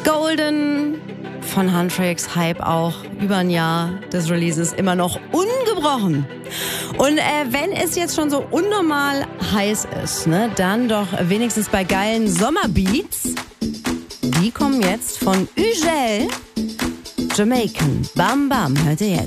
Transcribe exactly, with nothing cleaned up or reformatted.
Golden von Huntrix, Hype auch über ein Jahr des Releases immer noch ungebrochen. Und äh, wenn es jetzt schon so unnormal heiß ist, ne, dann doch wenigstens bei geilen Sommerbeats. Die kommen jetzt von Ugel. Jamaican. Bam Bam, hört ihr jetzt.